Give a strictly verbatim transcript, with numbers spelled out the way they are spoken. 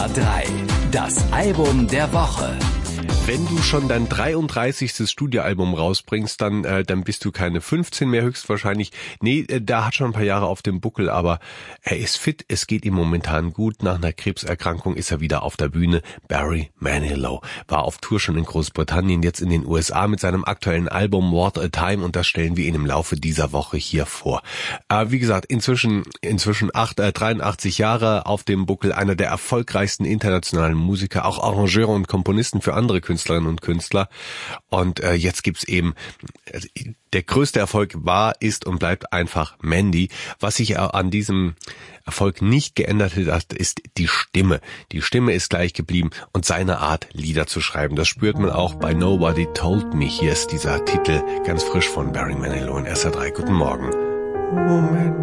drei. Das Album der Woche. Wenn du schon dein dreiunddreißigstes Studioalbum rausbringst, dann äh, dann bist du keine fünfzehn mehr höchstwahrscheinlich. Nee, äh, da hat schon ein paar Jahre auf dem Buckel, aber er ist fit, es geht ihm momentan gut. Nach einer Krebserkrankung ist er wieder auf der Bühne. Barry Manilow war auf Tour schon in Großbritannien, jetzt in den U S A mit seinem aktuellen Album What a Time, und das stellen wir ihn im Laufe dieser Woche hier vor. Äh, wie gesagt, inzwischen inzwischen acht, äh, dreiundachtzig Jahre auf dem Buckel, einer der erfolgreichsten internationalen Musiker, auch Arrangeure und Komponisten für andere Künstlerinnen und Künstler. Und äh, jetzt gibt's eben, also, der größte Erfolg war, ist und bleibt einfach Mandy. Was sich an diesem Erfolg nicht geändert hat, ist die Stimme. Die Stimme ist gleich geblieben und seine Art, Lieder zu schreiben. Das spürt man auch bei Nobody Told Me. Hier ist dieser Titel ganz frisch von Barry Manilow in S R drei. Guten Morgen. Moment.